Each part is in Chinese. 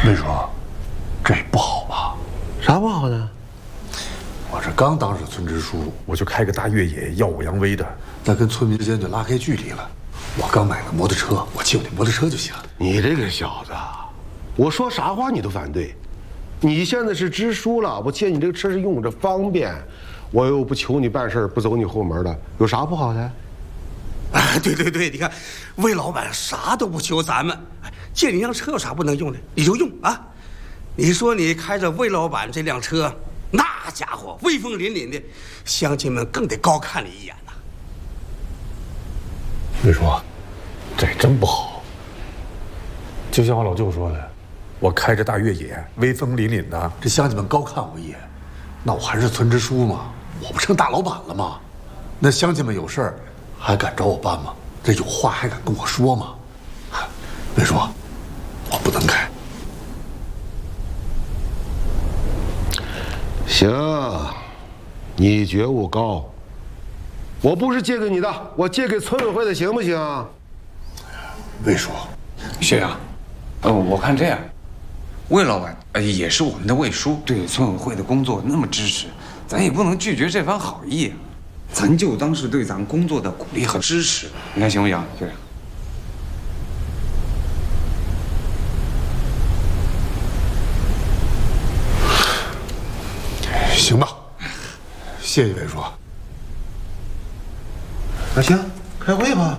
魏叔，这不好吧？ 啥不好呢？ 我这刚当上村支书，我就开个大越野，耀武扬威的，那跟村民之间就拉开距离了。我刚买了摩托车，我骑我那摩托车就行了。 你这个小子，我说啥话你都反对。你现在是支书了，我借你这个车是用着方便，我又不求你办事，不走你后门的，有啥不好的？ 哎，对，你看，魏老板啥都不求咱们，借你辆车有啥不能用的，你就用啊！你说你开着魏老板这辆车，那家伙威风凛凛的，乡亲们更得高看你一眼呐。 魏叔，这真不好。就像我老舅说的，我开着大越野，威风凛凛的，这乡亲们高看我一眼，那我还是村支书吗？我不成大老板了吗？那乡亲们有事儿还敢找我办吗？这有话还敢跟我说吗？魏叔，我不能开。 行，你觉悟高。我不是借给你的，我借给村委会的，行不行？ 魏叔， 学长，我看这样，魏老板也是我们的魏叔，对村委会的工作那么支持，咱也不能拒绝这番好意啊，咱就当是对咱工作的鼓励和支持，你看行不行，学长？ 行吧，谢谢魏叔。 那行，开会吧。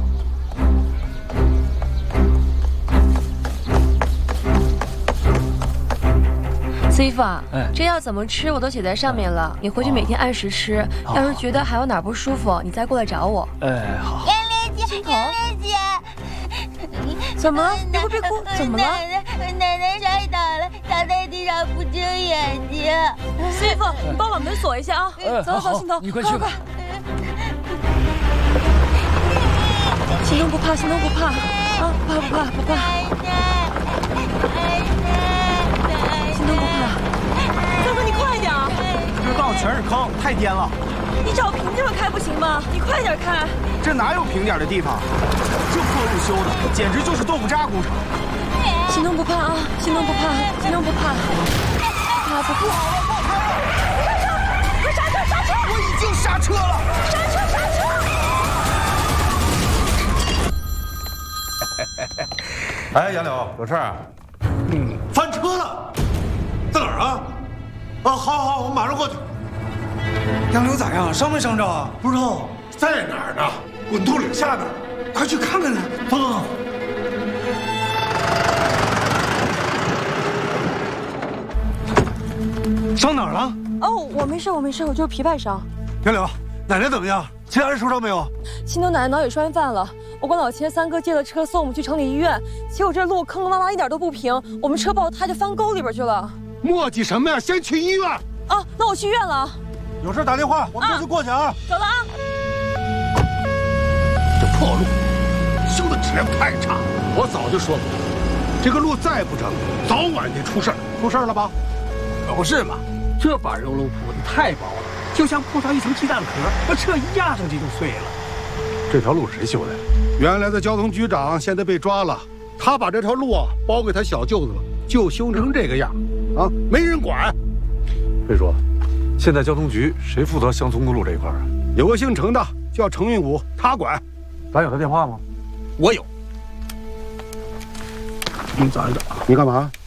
师傅啊，这药怎么吃我都写在上面了，你回去每天按时吃。要是觉得还有哪不舒服，你再过来找我。 好。妍莲姐，妍莲姐， 怎么了？别哭别哭，怎么了？ 奶奶摔倒了，躺在地上不睁眼睛。 师傅，你帮我把门锁一下啊！走，心头， 你快去吧。 心动不怕，心动不怕啊！不怕。心动不怕。大哥，你快点！ 这道全是坑，太颠了。 你找平地方开不行吗？你快点开！ 这哪有平点的地方？这破路修的，简直就是豆腐渣工程。 心动不怕啊！心动不怕。不怕。快刹车！ 我已经刹车了。 刹车！ 哎，杨柳，有事儿？翻车了，在哪儿啊？好，我马上过去。 杨柳咋样？伤没伤着啊？ 不知道在哪儿呢？滚土岭下边， 快去看看呢！ 走。伤哪儿了？ 哦，我没事，我就是皮外伤。 杨柳，奶奶怎么样？其他人受伤没有？ 心头奶奶脑血栓犯了，我跟老钱三哥借了车送我们去城里医院，结果这路坑坑洼洼一点都不平，我们车爆胎就翻沟里边去了。 磨叽什么呀？先去医院。 啊，那我去医院了。 有事打电话，我们这就过去啊。 走了啊。 这破路修的质量太差，我早就说过，这个路再不整，早晚得出事儿。出事儿了吧？ 可不是嘛，这把肉铺的太薄了，就像铺上一层鸡蛋壳，把车一压上去就碎了。 这条路谁修的？原来的交通局长现在被抓了，他把这条路包给他小舅子了，就修成这个样，啊，没人管。魏叔，现在交通局谁负责乡村公路这一块啊？有个姓程的叫程运武，他管。咱有他电话吗？ 我有。 咱的，你干嘛？